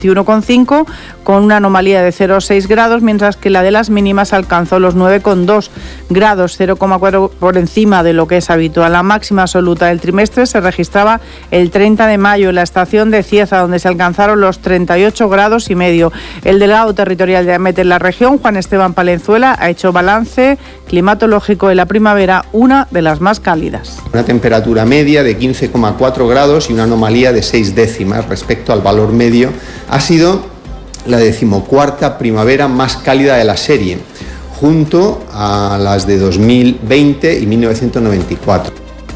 21,5 con una anomalía de 0,6 grados, mientras que la de las mínimas alcanzó los 9,2 grados, 0,4 por encima de lo que es habitual. La máxima absoluta del trimestre se registraba el 30 de mayo en la estación de Cieza, donde se alcanzaron los 38 grados y medio. El delegado territorial de AEMET en la región, Juan Esteban Palenzuela, ha hecho balance climatológico de la primavera, una de las más cálidas. Una temperatura media de 15,4 grados y una anomalía de 6 décimas respecto al valor medio. Ha sido la 14ª primavera más cálida de la serie, junto a las de 2020 y 1994.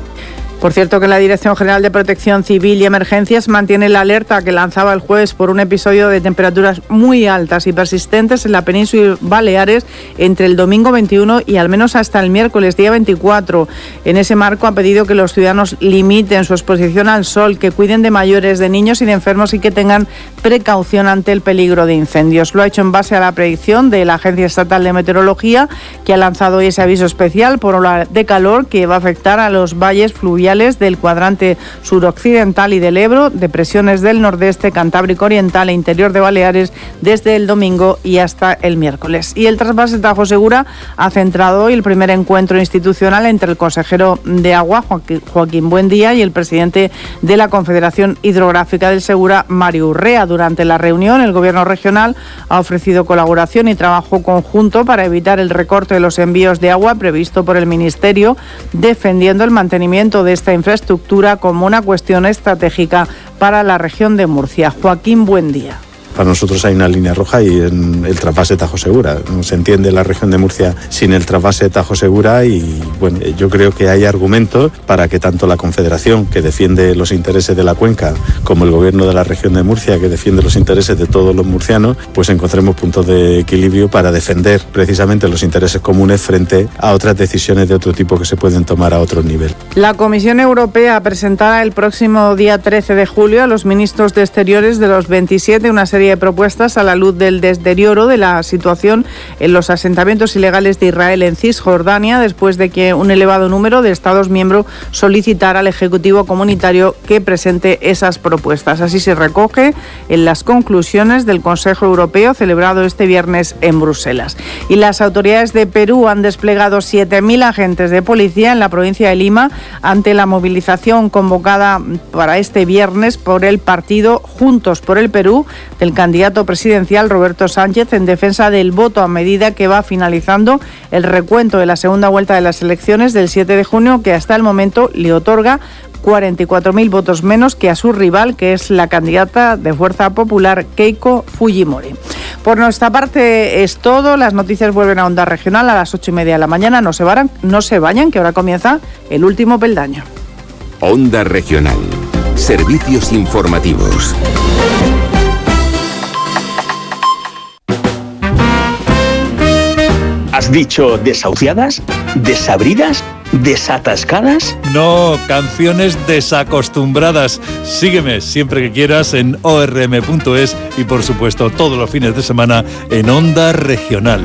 Por cierto, que la Dirección General de Protección Civil y Emergencias mantiene la alerta que lanzaba el jueves por un episodio de temperaturas muy altas y persistentes en la península Baleares entre el domingo 21 y al menos hasta el miércoles día 24. En ese marco ha pedido que los ciudadanos limiten su exposición al sol, que cuiden de mayores, de niños y de enfermos y que tengan precaución ante el peligro de incendios. Lo ha hecho en base a la predicción de la Agencia Estatal de Meteorología, que ha lanzado hoy ese aviso especial por ola de calor que va a afectar a los valles fluviales del cuadrante suroccidental y del Ebro, depresiones del nordeste, Cantábrico Oriental e interior de Baleares desde el domingo y hasta el miércoles. Y el trasvase Tajo Segura ha centrado hoy el primer encuentro institucional entre el consejero de Agua, Joaquín Buendía, y el presidente de la Confederación Hidrográfica del Segura, Mario Urrea. Durante la reunión, el Gobierno regional ha ofrecido colaboración y trabajo conjunto para evitar el recorte de los envíos de agua previsto por el Ministerio, defendiendo el mantenimiento de esta infraestructura como una cuestión estratégica para la región de Murcia. Joaquín Buendía. Para nosotros hay una línea roja y en el trasvase Tajo Segura. No se entiende la región de Murcia sin el trasvase Tajo Segura y bueno, yo creo que hay argumentos para que tanto la Confederación, que defiende los intereses de la cuenca, como el Gobierno de la región de Murcia, que defiende los intereses de todos los murcianos, pues encontremos puntos de equilibrio para defender precisamente los intereses comunes frente a otras decisiones de otro tipo que se pueden tomar a otro nivel. La Comisión Europea presentará el próximo día 13 de julio a los ministros de Exteriores de los 27 una serie de propuestas a la luz del deterioro de la situación en los asentamientos ilegales de Israel en Cisjordania, después de que un elevado número de Estados miembros solicitara al Ejecutivo Comunitario que presente esas propuestas. Así se recoge en las conclusiones del Consejo Europeo celebrado este viernes en Bruselas. Y las autoridades de Perú han desplegado 7.000 agentes de policía en la provincia de Lima ante la movilización convocada para este viernes por el partido Juntos por el Perú del candidato presidencial Roberto Sánchez en defensa del voto a medida que va finalizando el recuento de la segunda vuelta de las elecciones del 7 de junio, que hasta el momento le otorga 44.000 votos menos que a su rival, que es la candidata de Fuerza Popular, Keiko Fujimori. Por nuestra parte es todo. Las noticias vuelven a Onda Regional a las 8:30 de la mañana. No se vayan, que ahora comienza el último peldaño. Onda Regional. Servicios informativos. ¿Has dicho desahuciadas? ¿Desabridas? ¿Desatascadas? No, canciones desacostumbradas. Sígueme siempre que quieras en orm.es y por supuesto todos los fines de semana en Onda Regional.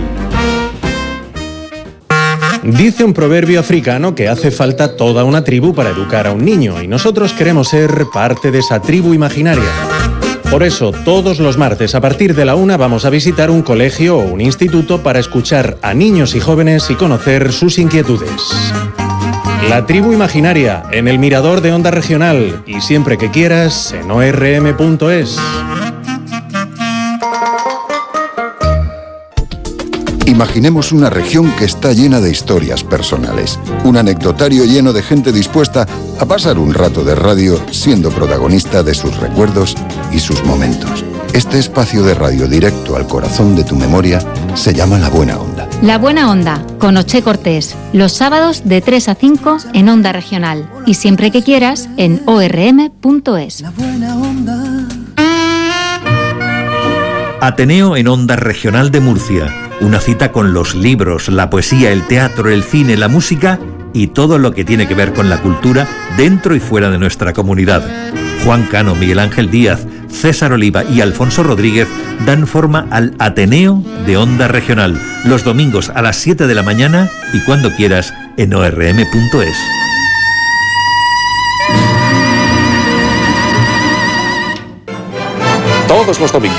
Dice un proverbio africano que hace falta toda una tribu para educar a un niño y nosotros queremos ser parte de esa tribu imaginaria. Por eso, todos los martes a partir de la 1 vamos a visitar un colegio o un instituto para escuchar a niños y jóvenes y conocer sus inquietudes. La tribu imaginaria, en el Mirador de Onda Regional y siempre que quieras en orm.es. Imaginemos una región que está llena de historias personales, un anecdotario lleno de gente dispuesta a pasar un rato de radio siendo protagonista de sus recuerdos y sus momentos. Este espacio de radio directo al corazón de tu memoria se llama La Buena Onda. La Buena Onda, con Oche Cortés, los sábados de 3 a 5 en Onda Regional y siempre que quieras en orm.es. La Buena Onda. Ateneo en Onda Regional de Murcia. Una cita con los libros, la poesía, el teatro, el cine, la música y todo lo que tiene que ver con la cultura dentro y fuera de nuestra comunidad. Juan Cano, Miguel Ángel Díaz, César Oliva y Alfonso Rodríguez dan forma al Ateneo de Onda Regional, los domingos a las 7 de la mañana y cuando quieras en orm.es. Todos los domingos.